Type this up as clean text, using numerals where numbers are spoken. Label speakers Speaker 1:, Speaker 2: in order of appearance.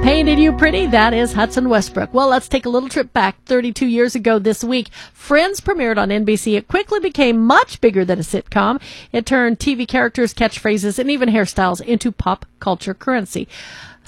Speaker 1: Painted You Pretty, that is Hudson Westbrook. Well, let's take a little trip back 32 years ago this week. Friends premiered on NBC. It quickly became much bigger than a sitcom. It turned TV characters, catchphrases, and even hairstyles into pop culture currency.